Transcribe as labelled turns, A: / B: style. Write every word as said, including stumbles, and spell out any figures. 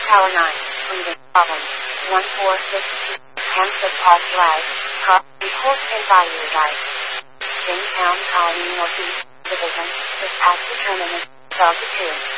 A: Tower nine, breathing problem. one four six two, handset pulse lag, car, report and body advice. Jamestown Colony Northeast Division, dispatch determinant, twelve to two.